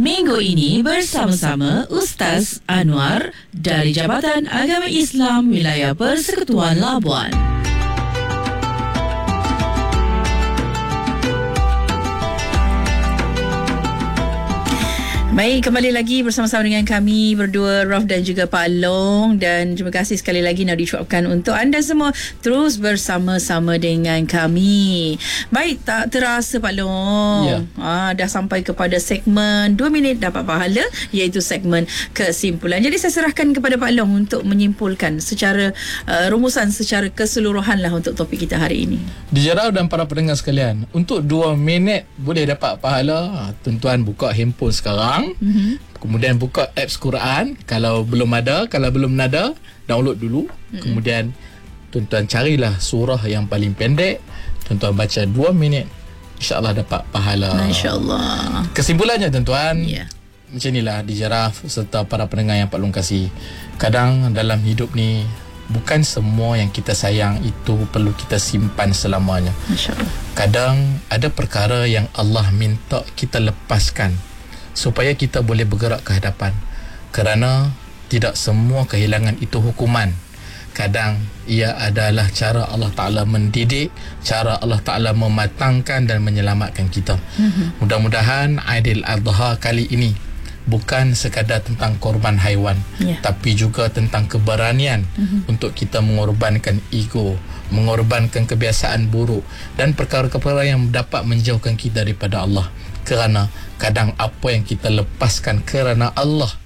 Minggu ini bersama-sama Ustaz Anwar dari Jabatan Agama Islam Wilayah Persekutuan Labuan. Baik, kembali lagi bersama-sama dengan kami berdua, Raf dan juga Pak Long. Dan terima kasih sekali lagi nak diucapkan untuk anda semua terus bersama-sama dengan kami. Baik, tak terasa Pak Long, dah sampai kepada segmen 2 minit dapat pahala, iaitu segmen kesimpulan. Jadi saya serahkan kepada Pak Long untuk menyimpulkan secara rumusan secara keseluruhan lah untuk topik kita hari ini. Dijarau dan para pendengar sekalian, untuk 2 minit boleh dapat pahala. Tuan-tuan buka handphone sekarang, kemudian buka apps Quran. Kalau belum ada, download dulu. Kemudian tuan-tuan carilah surah yang paling pendek, tuan-tuan baca 2 minit, insya-Allah dapat pahala. Masya-Allah. Kesimpulannya tuan-tuan, macam inilah Dijarah serta para pendengar yang Pak Long kasih. Kadang dalam hidup ni, bukan semua yang kita sayang itu perlu kita simpan selamanya. Masya-Allah. Kadang ada perkara yang Allah minta kita lepaskan supaya kita boleh bergerak ke hadapan. Kerana tidak semua kehilangan itu hukuman. Kadang ia adalah cara Allah Ta'ala mendidik, cara Allah Ta'ala mematangkan dan menyelamatkan kita. Mudah-mudahan Aidil Adha kali ini bukan sekadar tentang korban haiwan, tapi juga tentang keberanian untuk kita mengorbankan ego, mengorbankan kebiasaan buruk dan perkara-perkara yang dapat menjauhkan kita daripada Allah. Kerana kadang apa yang kita lepaskan kerana Allah